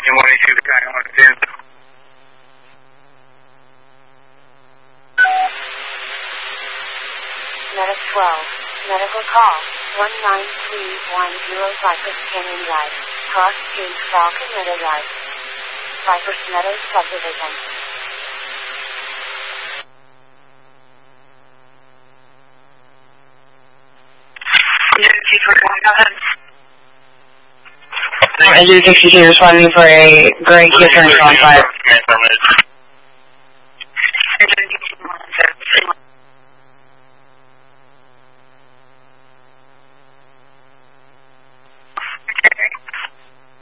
Medic 12, medical call, 19310 Cypress Canyon Drive, Cross Street, Falcon Meadow Drive, Cypress Meadows Subdivision. Engine 62 responding for a gray Kia turn on 5.